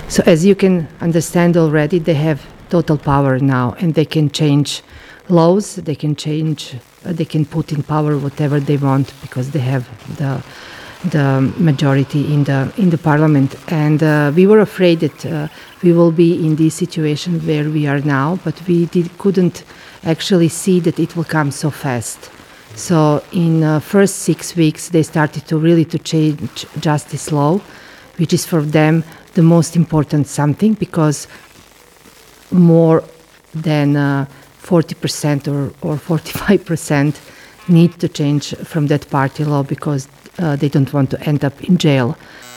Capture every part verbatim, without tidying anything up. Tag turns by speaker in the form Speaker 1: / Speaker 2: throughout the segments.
Speaker 1: So as you can understand already, they have total power now, and they can change laws, they can change, uh, they can put in power whatever they want because they have the the majority in the in the parliament. And uh, we were afraid that uh, we will be in this situation where we are now, but we did, couldn't actually see that it will come so fast. So in uh, first six weeks, they started to really to change justice law, which is for them the most important something, because more than uh, forty percent or, or forty-five percent need to change from that party law because uh, they don't want to end up in jail.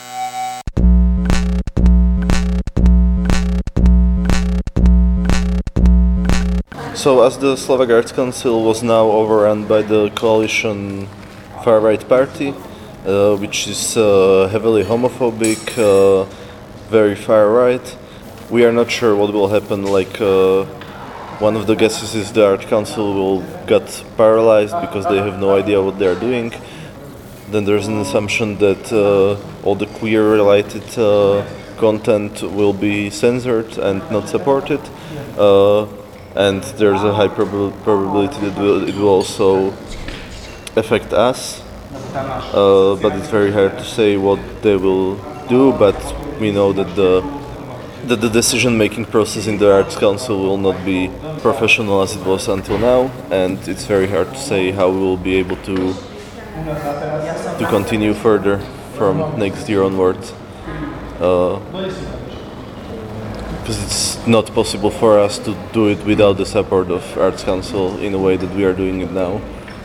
Speaker 2: So as the Slovak Arts Council was now overrun by the coalition far-right party, uh, which is uh, heavily homophobic, uh, very far-right, we are not sure what will happen. Like uh, one of the guesses is the Art Council will get paralyzed because they have no idea what they are doing. Then there's an assumption that uh, all the queer-related uh, content will be censored and not supported. Uh, and there's a high prob- probability that will, it will also affect us. Uh, but it's very hard to say what they will do, but we know that the that the decision-making process in the Arts Council will not be professional as it was until now, and it's very hard to say how we will be able to to continue further from next year onwards. Uh, because it's not possible for us to do it without the support of Arts Council in a way that we are doing it now.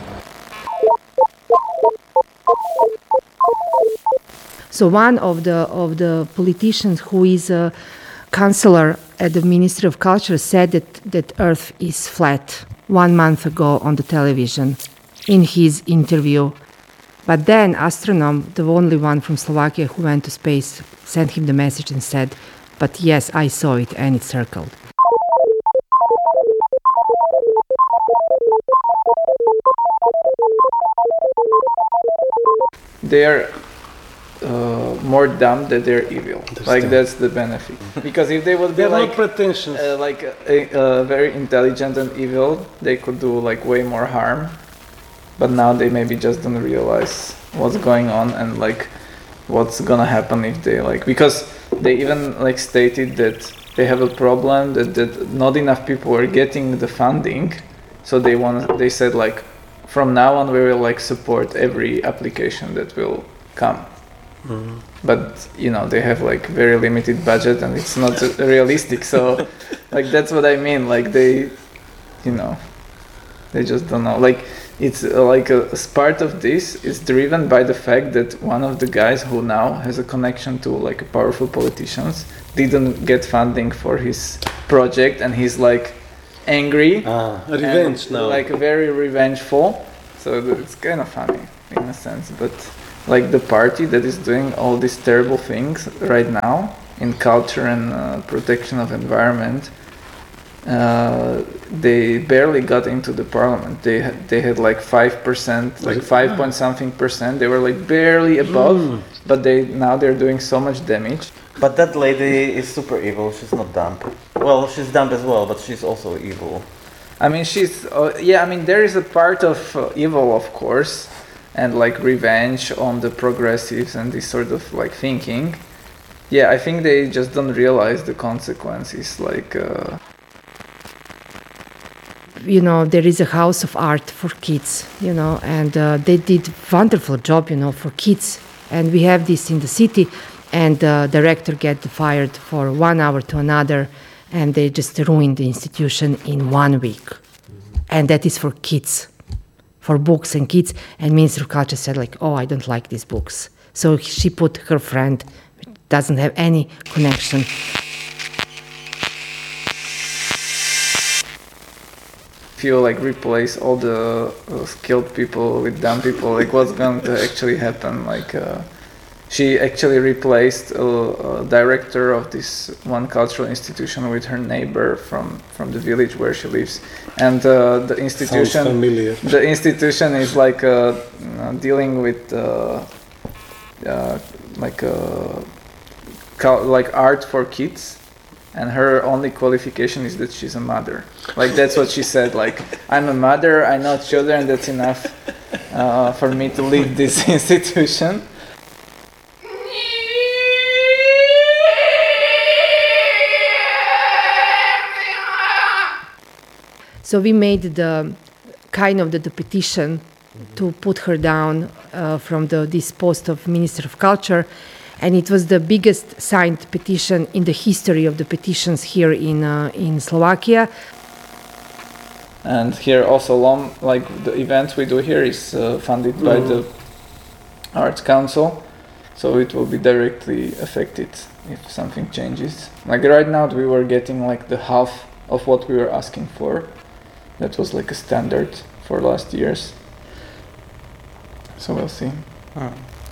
Speaker 1: So one of the of the politicians who is a counselor at the Ministry of Culture said that, that Earth is flat one month ago on the television in his interview. But then Astronom, the only one from Slovakia who went to space, sent him the message and said, "But yes, I saw it and it circled."
Speaker 3: They're uh, more dumb that they're evil. Like that's the benefit. Because if they would be
Speaker 4: They're
Speaker 3: like
Speaker 4: not pretentious.
Speaker 3: uh, like uh, uh, very intelligent and evil, they could do like way more harm. But now they maybe just don't realize what's going on and like what's gonna happen if they like, because they even like stated that they have a problem that, that not enough people are getting the funding, so they want they said like from now on we will like support every application that will come. Mm-hmm. But you know they have like very limited budget and it's not realistic, so like that's what I mean, like they you know they just don't know, like it's uh, like a, a part of this is driven by the fact that one of the guys who now has a connection to like powerful politicians didn't get funding for his project, and he's like angry,
Speaker 4: ah, revenge now,
Speaker 3: like very revengeful. So it's kind of funny in a sense, but like the party that is doing all these terrible things right now in culture and uh, protection of environment, uh, they barely got into the parliament. They had, they had like five percent, like five point something percent. They were like barely above, mm. but they now they're doing so much damage.
Speaker 5: But that lady is super evil. She's not dumb. Well, she's dumb as well, but she's also evil.
Speaker 3: I mean, she's uh, yeah. I mean, there is a part of uh, evil, of course, and like revenge on the progressives and this sort of like thinking. Yeah, I think they just don't realize the consequences. Like. Uh,
Speaker 1: You know, there is a house of art for kids, you know, and uh, they did wonderful job, you know, for kids. And we have this in the city, and the director get fired for one hour to another, and they just ruined the institution in one week. And that is for kids, for books and kids. And Minister of Culture said like, oh, I don't like these books. So she put her friend, which doesn't have any connection.
Speaker 3: If you like replace all the uh, skilled people with dumb people, like what's going to actually happen? Like uh, she actually replaced a, a director of this one cultural institution with her neighbor from, from the village where she lives, and uh, the institution the institution is like uh, you know, dealing with uh, uh, like uh, cal- like art for kids, and her only qualification is that she's a mother. Like that's what she said. Like I'm a mother, I know children. That's enough uh, for me to lead this institution.
Speaker 1: So we made the kind of the, the petition to put her down uh, from the this post of Minister of Culture, and it was the biggest signed petition in the history of the petitions here in uh, in Slovakia.
Speaker 3: And here also, Lom, like the event we do here is uh, funded mm. by the Arts Council, so it will be directly affected if something changes. Like right now, we were getting like the half of what we were asking for. That was like a standard for last years. So we'll see.
Speaker 5: Oh.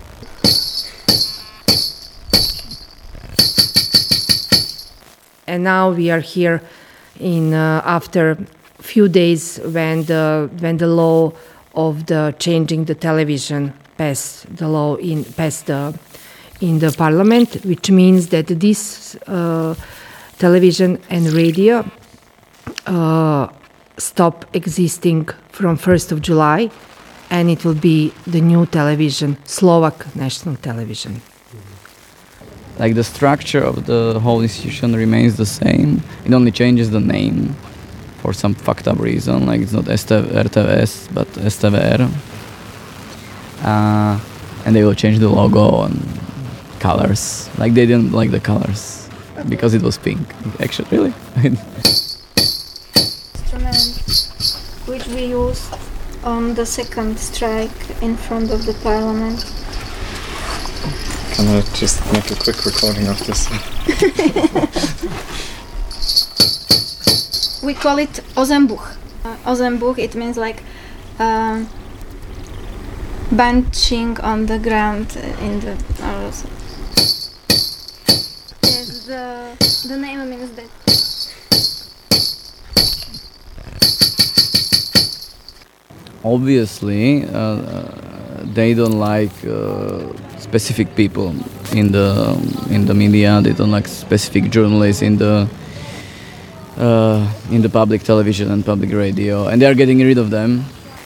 Speaker 1: And now we are here in uh, after few days when the when the law of the changing the television passed the law in passed the in the parliament, which means that this uh, television and radio uh, stop existing from first of July, and it will be the new television, Slovak national television.
Speaker 4: Like the structure of the whole institution remains the same. It only changes the name for some fucked up reason. Like it's not R T V S but S T V R. Uh, and they will change the logo and colors. Like they didn't like the colors because it was pink. Actually, really.
Speaker 6: Which we used on the second strike in front of the parliament.
Speaker 7: Can I just make a quick recording of this?
Speaker 6: We call it Ozembuch. Uh, Ozembuch, it means like uh, benching on the ground in the... Uh, yes, the, the name means that.
Speaker 4: Obviously, uh, they don't like uh, specific people in the in the media. They don't like specific journalists in the uh, in the public television and public radio, and they are getting rid of them.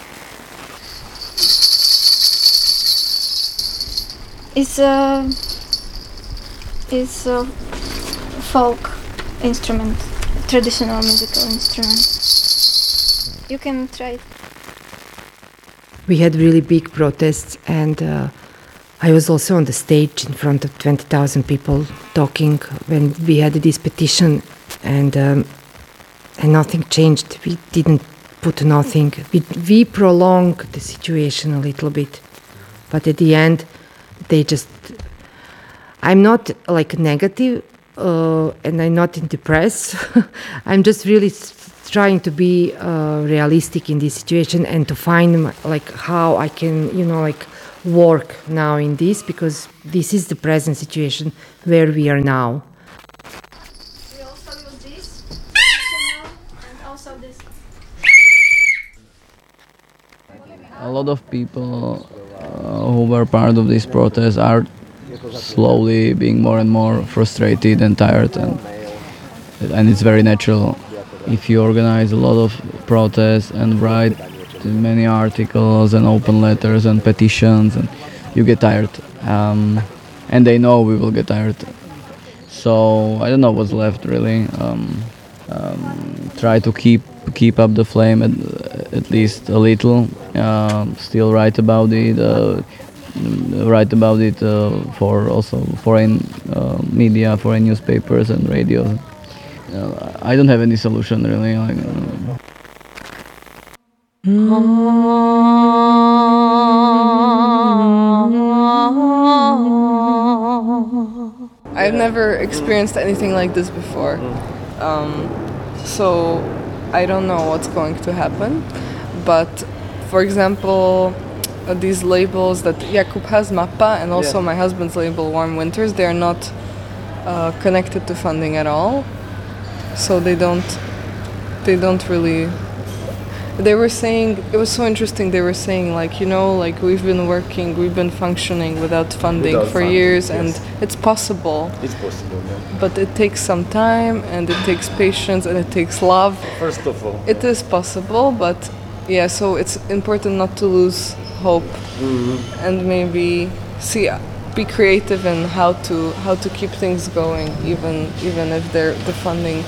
Speaker 6: It's a it's a folk instrument, traditional musical instrument. You can try it.
Speaker 1: We had really big protests, and uh, I was also on the stage in front of twenty thousand people talking when we had this petition, and um, and nothing changed. We didn't put nothing. We, we prolonged the situation a little bit, but at the end, they just... I'm not like negative, uh, and I'm not in depressed. I'm just really trying to be uh, realistic in this situation and to find like how I can, you know, like work now in this, because this is the present situation where we are now.
Speaker 6: We also use this, and also this.
Speaker 4: A lot of people uh, who were part of this protest are slowly being more and more frustrated and tired, and and it's very natural. If you organize a lot of protests and write many articles and open letters and petitions, and you get tired, um, and they know we will get tired. So I don't know what's left really. Um, um, try to keep keep up the flame at, at least a little. Uh, still write about it. Uh, write about it uh, for also foreign uh, media, foreign newspapers and radio. Uh, I don't have any solution really. Like, uh,
Speaker 8: I've never experienced anything like this before, um, so I don't know what's going to happen. But, for example, uh, these labels that Jakub has, Mappa, and also yeah. my husband's label, Warm Winters, they are not uh, connected to funding at all. So they don't, they don't really, they were saying, it was so interesting, they were saying like, you know, like we've been working, we've been functioning without funding
Speaker 7: Without
Speaker 8: for
Speaker 7: funding,
Speaker 8: years,
Speaker 7: yes.
Speaker 8: and it's possible.
Speaker 7: It's possible, yeah.
Speaker 8: But it takes some time, and it takes patience, and it takes love.
Speaker 7: First of all.
Speaker 8: It is possible, but yeah, so it's important not to lose hope,
Speaker 7: Mm-hmm.
Speaker 8: and maybe see, be creative in how to how to keep things going, even even if they're the funding.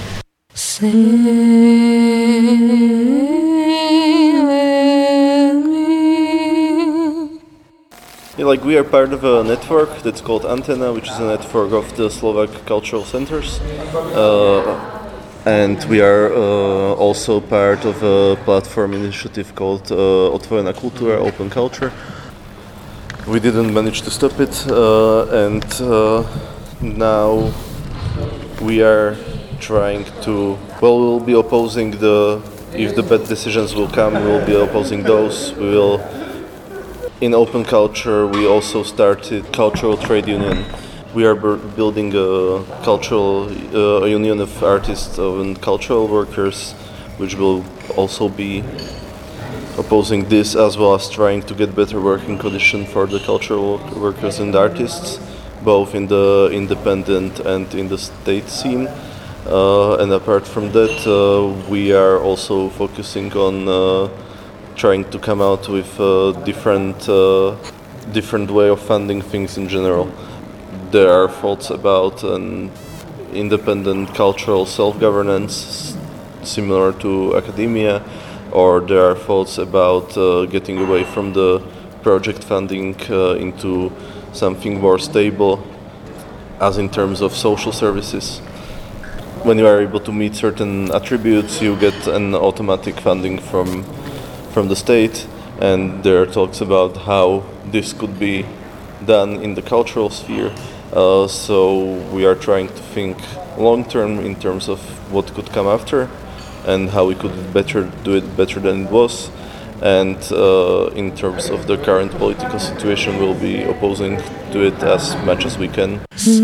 Speaker 2: Yeah, like we are part of a network that's called Antenna, which is a network of the Slovak cultural centers. Uh, and we are uh, also part of a platform initiative called uh, Otvorená kultúra, Open Culture. We didn't manage to stop it, uh, and uh, now we are trying to, well, we'll be opposing the, if the bad decisions will come, we'll be opposing those. We will, in Open Culture, we also started Cultural Trade Union. We are b- building a cultural uh, a union of artists and cultural workers, which will also be opposing this, as well as trying to get better working conditions for the cultural workers and artists, both in the independent and in the state scene. Uh, and apart from that, uh, we are also focusing on uh, trying to come out with a different, uh, different way of funding things in general. There are thoughts about an independent cultural self-governance similar to academia, or there are thoughts about uh, getting away from the project funding uh, into something more stable, as in terms of social services. When you are able to meet certain attributes, you get an automatic funding from from the state, and there are talks about how this could be done in the cultural sphere. Uh, so we are trying to think long term in terms of what could come after, and how we could better do it better than it was. And uh, in terms of the current political situation, we'll be opposing to it as much as we can.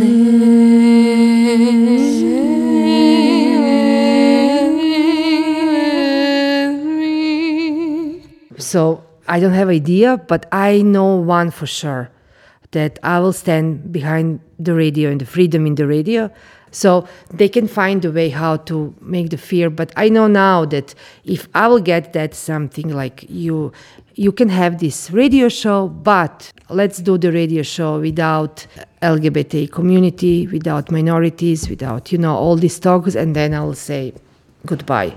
Speaker 1: So I don't have idea, but I know one for sure, that I will stand behind the radio and the freedom in the radio. So they can find a way how to make the fear. But I know now that if I will get that something like you, you can have this radio show, but let's do the radio show without L G B T community, without minorities, without, you know, all these talks, and then I'll say goodbye.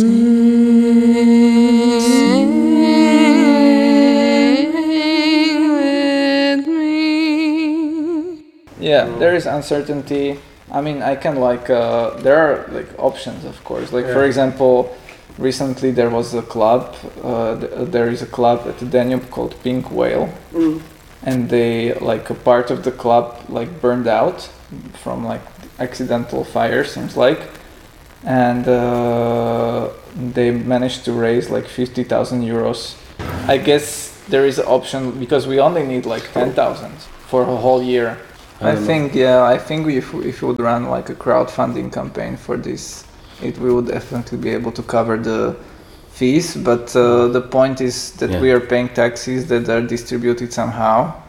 Speaker 3: Yeah, there is uncertainty. I mean, I can like, uh, there are like options, of course. Like, for example, recently there was a club, uh, th- there is a club at the Danube called Pink Whale.
Speaker 9: Mm.
Speaker 3: And they, like, a part of the club, like, burned out from, like, accidental fire, seems like. And uh, they managed to raise, like, fifty thousand euros. I guess there is an option, because we only need, like, ten thousand for a whole year. I, I think, yeah, I think if if we would run like a crowdfunding campaign for this, it we would definitely be able to cover the fees. But uh, the point is that
Speaker 5: Yeah.
Speaker 3: we are paying taxes that are distributed somehow,